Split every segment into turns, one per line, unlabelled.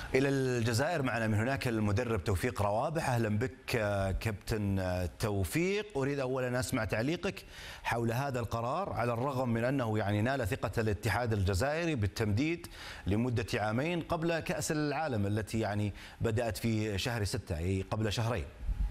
إلى الجزائر معنا من هناك المدرب توفيق روابح. أهلا بك كابتن توفيق. أريد أولا أسمع تعليقك حول هذا القرار، على الرغم من أنه يعني نال ثقة الاتحاد الجزائري بالتمديد لمدة عامين قبل كأس العالم التي يعني بدأت في شهر 6، أي قبل شهرين.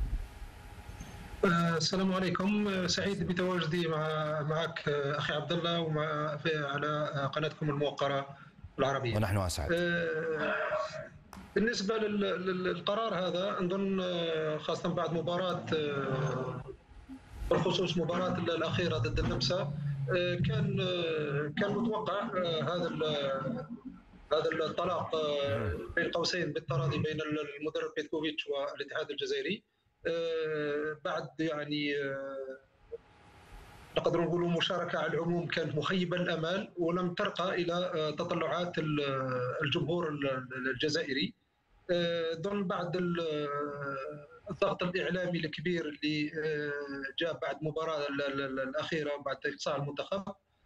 السلام عليكم، سعيد بتواجدي معك اخي عبد الله على قناتكم الموقرة العربية.
ونحن أسعد.
بالنسبة للقرار هذا نظن خاصة بعد مباراة، بالخصوص مباراة الأخيرة ضد النمسا، كان متوقع هذا الطلاق بين قوسين بالتراضي بين المدرب بيتكوفيتش والاتحاد الجزائري، بعد يعني نقدر نقولوا مشاركة على العموم كانت مخيبة الآمال ولم ترقى إلى تطلعات الجمهور الجزائري. ظن بعد الضغط الإعلامي الكبير اللي جاء بعد المباراة الأخيرة بعد إقصاء المنتخب،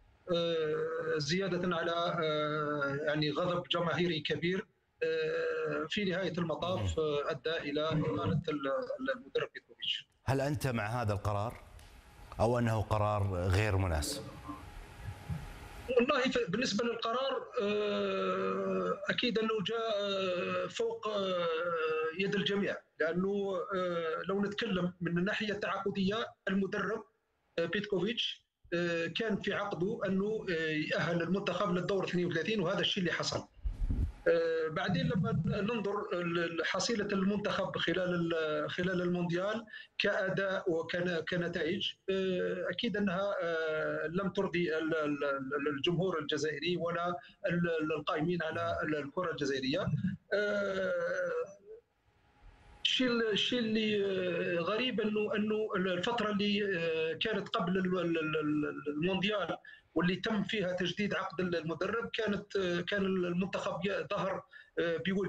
زيادة على يعني غضب جماهيري كبير، في نهاية المطاف أدى إلى إمارة المدرب بيتكوفيتش.
هل أنت مع هذا القرار أو أنه قرار غير مناسب؟
والله بالنسبة للقرار أكيد أنه جاء فوق يد الجميع، لأنه لو نتكلم من الناحية التعاقدية، المدرب بيتكوفيتش كان في عقده أنه يأهل المنتخب للدور 32 وهذا الشيء اللي حصل. بعدين لما ننظر حصيلة المنتخب خلال المونديال كأداء وكنتائج، أكيد أنها لم ترضي الجمهور الجزائري ولا القائمين على الكرة الجزائرية. الشيء اللي غريب انه الفتره اللي كانت قبل المونديال واللي تم فيها تجديد عقد المدرب كان المنتخب ظهر بوجه